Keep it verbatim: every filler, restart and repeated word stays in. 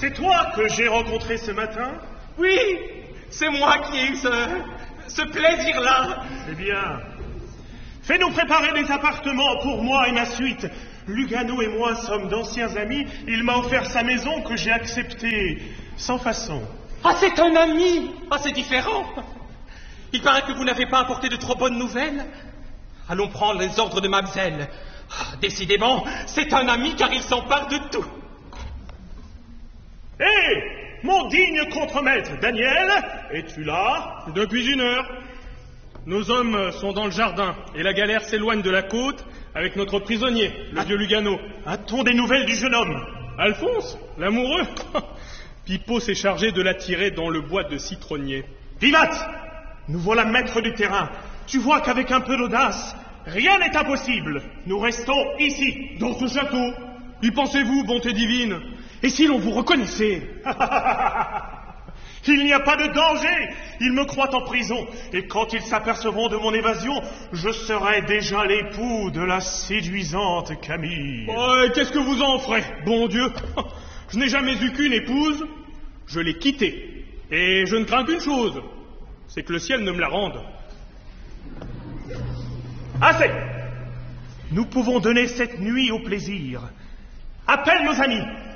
C'est toi que j'ai rencontré ce matin? Oui, c'est moi qui ai eu ce, ce plaisir-là. Eh bien, fais-nous préparer des appartements pour moi et ma suite. Lugano et moi sommes d'anciens amis. Il m'a offert sa maison que j'ai acceptée sans façon. Ah, c'est un ami. Ah, c'est différent. Il paraît que vous n'avez pas apporté de trop bonnes nouvelles. Allons prendre les ordres de mademoiselle. Ah, décidément, c'est un ami car il s'empare de tout. Hé, hey, mon digne contremaître, Daniel, es-tu là? Depuis une heure. Nos hommes sont dans le jardin et la galère s'éloigne de la côte avec notre prisonnier, le ah, vieux Lugano. A-t-on des nouvelles du jeune homme? Alphonse, l'amoureux. Pipo s'est chargé de l'attirer dans le bois de citronnier. Vivat, nous voilà maîtres du terrain. Tu vois qu'avec un peu d'audace, rien n'est impossible. Nous restons ici, dans ce château. Y pensez-vous, bonté divine? Et si l'on vous reconnaissait? Il n'y a pas de danger. Ils me croient en prison. Et quand ils s'apercevront de mon évasion, je serai déjà l'époux de la séduisante Camille. Oh, qu'est-ce que vous en ferez, bon Dieu? Je n'ai jamais eu qu'une épouse. Je l'ai quittée. Et je ne crains qu'une chose, c'est que le ciel ne me la rende. Assez. Nous pouvons donner cette nuit au plaisir. Appelle nos amis.